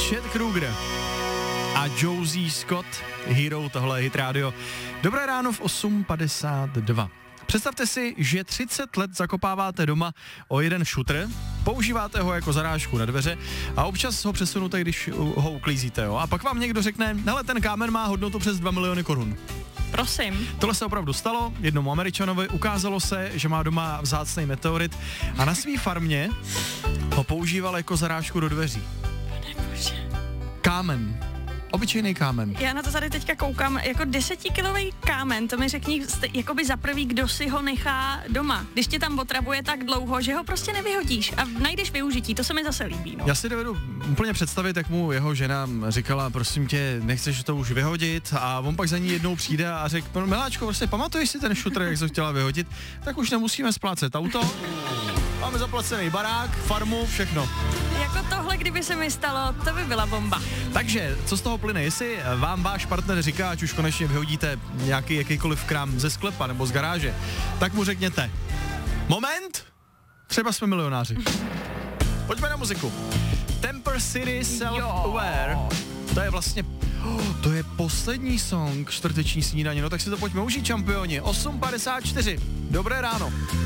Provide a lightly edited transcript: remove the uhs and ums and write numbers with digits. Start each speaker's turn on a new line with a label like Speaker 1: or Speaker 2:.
Speaker 1: Chad Kroeger a Josie Scott, Hero, tohle je Hit Radio. Dobré ráno v 8:52. Představte si, že 30 let zakopáváte doma o jeden šutr, používáte ho jako zarážku na dveře a občas ho přesunete, když ho uklízíte, jo? A pak vám někdo řekne, hele, ten kámen má hodnotu přes 2 miliony korun.
Speaker 2: Prosím.
Speaker 1: Tohle se opravdu stalo, jednomu Američanovi ukázalo se, že má doma vzácný meteorit a na své farmě ho používal jako zarážku do dveří.
Speaker 2: Panebože.
Speaker 1: Kámen. Obyčejný kámen.
Speaker 2: Já na to tady teďka koukám, jako 10kilový kámen, to mi řekni, jakoby za prvý, kdo si ho nechá doma. Když tě tam otravuje tak dlouho, že ho prostě nevyhodíš a najdeš využití, to se mi zase líbí, no.
Speaker 1: Já si dovedu úplně představit, jak mu jeho žena říkala, prosím tě, nechceš to už vyhodit, a on pak za ní jednou přijde a řekl, miláčko, prostě pamatuješ si ten šutr, jak jsi chtěla vyhodit, tak už nemusíme splácet auto, máme zaplacený barák, farmu, všechno.
Speaker 2: Jako tohle, kdyby se mi stalo, to by byla bomba.
Speaker 1: Takže, co z toho plyne, jestli vám váš partner říká, ať už konečně vyhodíte nějaký jakýkoliv krám ze sklepa nebo z garáže, tak mu řekněte, moment, třeba jsme milionáři. Pojďme na muziku. Temper City Self-Aware. To je vlastně, to je poslední song čtvrteční snídaně, no tak si to pojďme užít, čampioni. 8:54. Dobré ráno.